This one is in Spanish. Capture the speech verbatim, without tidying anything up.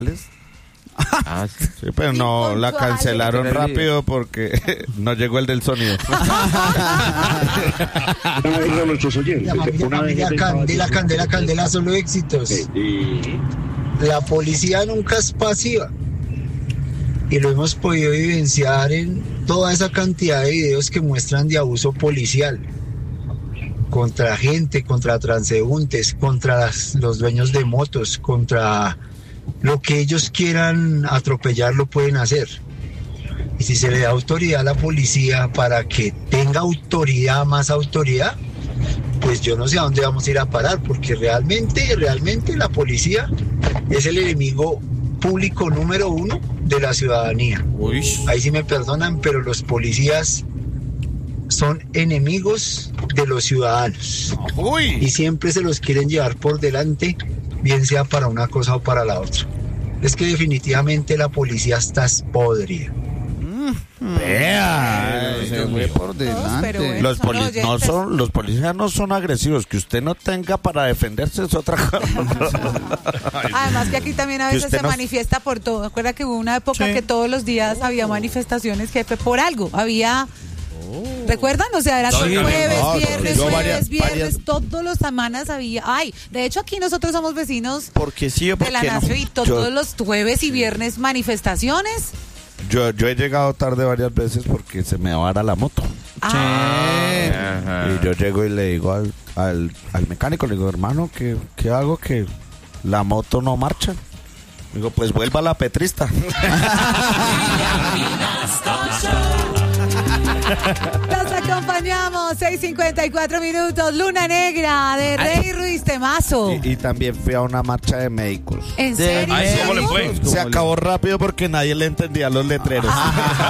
Ah, sí, pero no la cancelaron rápido porque no llegó el del sonido. Familia Candela, Candela, Candela, solo éxitos. La policía nunca es pasiva y lo hemos podido evidenciar en toda esa cantidad de videos que muestran de abuso policial contra gente, contra transeúntes, contra las, los dueños de motos, contra lo que ellos quieran atropellar lo pueden hacer. Y si se le da autoridad a la policía para que tenga autoridad, más autoridad, pues yo no sé a dónde vamos a ir a parar, porque realmente, realmente la policía es el enemigo público número uno de la ciudadanía. Uy. Ahí sí me perdonan, pero los policías son enemigos de los ciudadanos. Uy. Y siempre se los quieren llevar por delante, bien sea para una cosa o para la otra. Es que definitivamente la policía está podrida. Vea, Ay, se fue por delante. Bueno, los, poli son no son, los policías no son agresivos. Que usted no tenga para defenderse es otra cosa. Además que aquí también a veces se no... manifiesta por todo. Recuerda que hubo una época sí. que todos los días había manifestaciones, jefe, por algo. Había... Oh. ¿Recuerdan? O sea, era sí, jueves, no, viernes, no, jueves, varias, viernes, varias... todos los semanas había. Ay, de hecho aquí nosotros somos vecinos porque sí o porque de la Nación no. y todos yo... los jueves y viernes manifestaciones. Yo, yo he llegado tarde varias veces porque se me vara la moto. Ah. Y yo llego y le digo al, al, al mecánico, le digo, hermano, ¿qué, qué hago que la moto no marcha? Digo, pues vuelva a la petrista. Nos acompañamos, seis cincuenta y cuatro minutos, Luna Negra de Rey Ruiz, temazo. Y, y también fui a una marcha de médicos. ¿En serio? Ay, ¿cómo le fue? Se acabó rápido porque nadie le entendía los letreros.